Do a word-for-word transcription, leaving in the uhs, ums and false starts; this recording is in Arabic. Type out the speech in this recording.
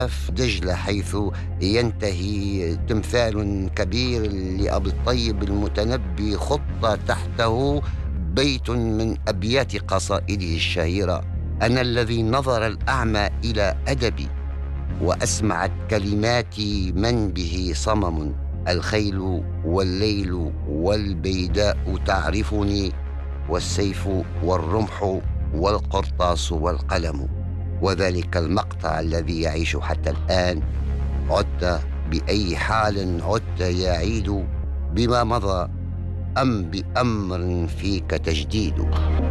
في دجلة، حيث ينتهي تمثال كبير لأبي الطيب المتنبي خط تحته بيت من أبيات قصائده الشهيرة: أنا الذي نظر الأعمى إلى أدبي، وأسمعت كلماتي من به صمم. الخيل والليل والبيداء تعرفني، والسيف والرمح والقرطاس والقلم. وذلك المقطع الذي يعيش حتى الآن. عدت بأي حال عدت يا عيد، بما مضى أم بأمر فيك تجديد؟